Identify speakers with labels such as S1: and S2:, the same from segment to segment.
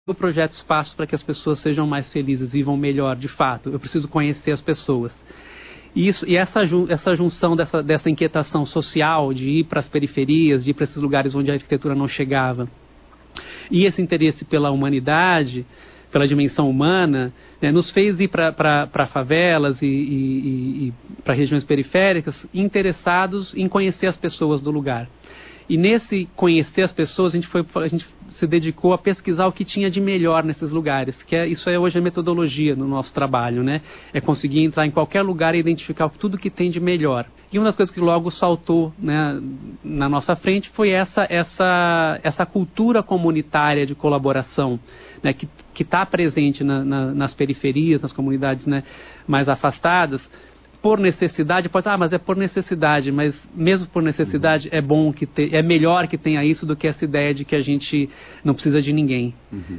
S1: o projeto espaços para que as pessoas sejam mais felizes, vivam melhor, de fato. Eu preciso conhecer as pessoas. E essa junção dessa inquietação social de ir para as periferias, de ir para esses lugares onde a arquitetura não chegava, e esse interesse pela humanidade, pela dimensão humana, né, nos fez ir para favelas e para regiões periféricas interessados em conhecer as pessoas do lugar. E nesse conhecer as pessoas, a gente se dedicou a pesquisar o que tinha de melhor nesses lugares, isso é hoje a metodologia no nosso trabalho, né? É conseguir entrar em qualquer lugar e identificar tudo que tem de melhor. E uma das coisas que logo saltou, né, na nossa frente foi essa cultura comunitária de colaboração, né, que está presente nas periferias, nas comunidades, né, mais afastadas. Por necessidade, mas é por necessidade, mas mesmo por necessidade é bom é melhor que tenha isso do que essa ideia de que a gente não precisa de ninguém,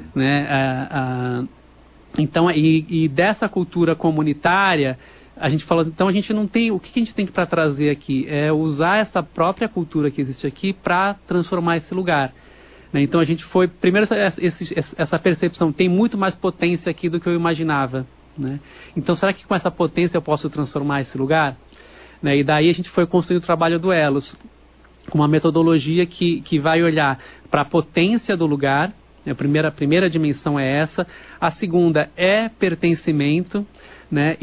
S1: né? Então, e dessa cultura comunitária, a gente falou, então a gente não tem, o que a gente tem para trazer aqui é usar essa própria cultura que existe aqui para transformar esse lugar. Então a gente foi, primeiro essa percepção, tem muito mais potência aqui do que eu imaginava. Né? Então, será que com essa potência eu posso transformar esse lugar? Né? E daí a gente foi construir o trabalho do Elos, com uma metodologia que vai olhar para a potência do lugar. A primeira dimensão é essa. A segunda é pertencimento, né?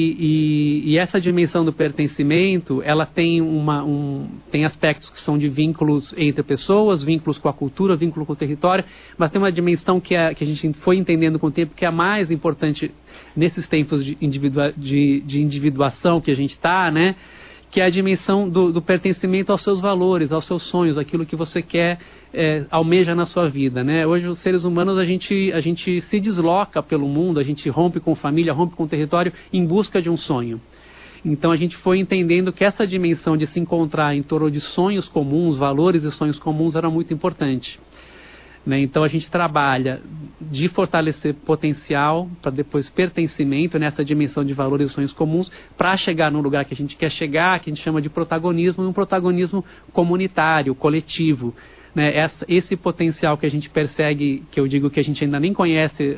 S1: E essa dimensão do pertencimento, ela tem tem aspectos que são de vínculos entre pessoas, vínculos com a cultura, vínculo com o território, mas tem uma dimensão que a gente foi entendendo com o tempo que é a mais importante nesses tempos de individuação que a gente está, né? Que é a dimensão do pertencimento aos seus valores, aos seus sonhos, aquilo que você quer, almeja na sua vida, né? Hoje, os seres humanos, a gente se desloca pelo mundo, a gente rompe com família, rompe com território em busca de um sonho. Então, a gente foi entendendo que essa dimensão de se encontrar em torno de sonhos comuns, valores e sonhos comuns era muito importante. Né? Então, a gente trabalha de fortalecer potencial para depois pertencimento nessa dimensão de valores e sonhos comuns para chegar no lugar que a gente quer chegar, que a gente chama de protagonismo, e um protagonismo comunitário, coletivo. Né? Esse potencial que a gente persegue, que eu digo que a gente ainda nem conhece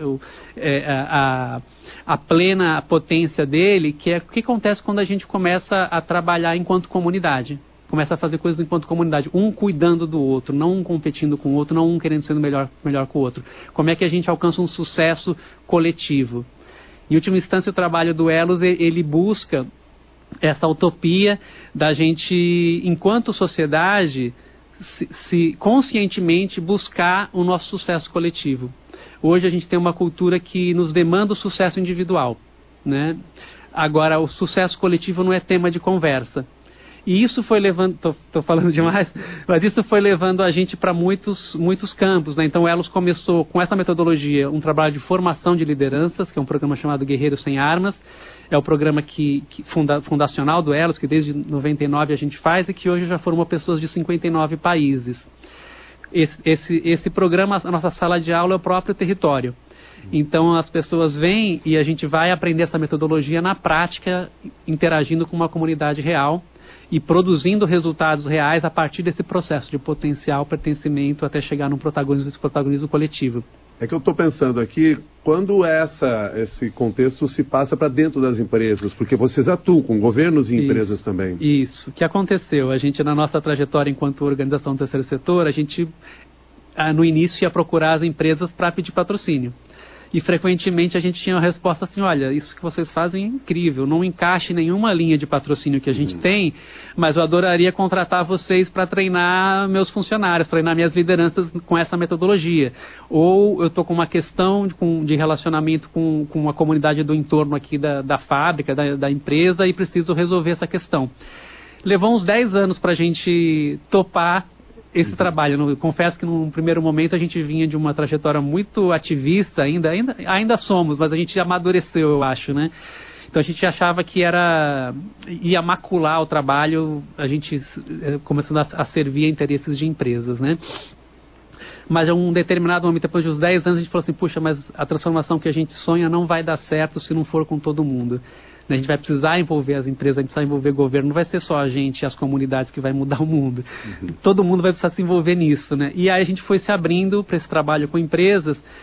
S1: a plena potência dele, que é o que acontece quando a gente começa a trabalhar enquanto comunidade. Começa a fazer coisas enquanto comunidade, um cuidando do outro, não um competindo com o outro, não um querendo ser melhor que o outro. Como é que a gente alcança um sucesso coletivo? Em última instância, o trabalho do Elos, ele busca essa utopia da gente, enquanto sociedade, se conscientemente buscar o nosso sucesso coletivo. Hoje a gente tem uma cultura que nos demanda o sucesso individual, né? Agora, o sucesso coletivo não é tema de conversa. E isso foi levando, estou falando demais, mas isso foi levando a gente para muitos campos, né? Então o Elos começou com essa metodologia, um trabalho de formação de lideranças, que é um programa chamado Guerreiros Sem Armas, é o programa fundacional do Elos, que desde 99 a gente faz e que hoje já formou pessoas de 59 países. Esse programa, a nossa sala de aula é o próprio território. Então as pessoas vêm e a gente vai aprender essa metodologia na prática, interagindo com uma comunidade real e produzindo resultados reais a partir desse processo de potencial, pertencimento, até chegar num protagonismo coletivo.
S2: É que eu estou pensando aqui, quando esse contexto se passa para dentro das empresas, porque vocês atuam com governos e empresas também.
S1: Isso. O que aconteceu? A gente, na nossa trajetória enquanto organização do terceiro setor, a gente, no início, ia procurar as empresas para pedir patrocínio. E frequentemente a gente tinha a resposta assim, olha, isso que vocês fazem é incrível, não encaixa em nenhuma linha de patrocínio que a gente tem, mas eu adoraria contratar vocês para treinar meus funcionários, treinar minhas lideranças com essa metodologia. Ou eu estou com uma questão de relacionamento com a comunidade do entorno aqui da fábrica, da empresa, e preciso resolver essa questão. Levou uns 10 anos para a gente topar esse trabalho. Confesso que num primeiro momento a gente vinha de uma trajetória muito ativista, ainda somos, mas a gente amadureceu, eu acho, né? Então a gente achava que ia macular o trabalho, a gente começando a servir a interesses de empresas, né? Mas em um determinado momento, depois de uns 10 anos, a gente falou assim, puxa, mas a transformação que a gente sonha não vai dar certo se não for com todo mundo. A gente vai precisar envolver as empresas, vai precisar envolver o governo, não vai ser só a gente e as comunidades que vai mudar o mundo. Todo mundo vai precisar se envolver nisso, né? E aí a gente foi se abrindo para esse trabalho com empresas,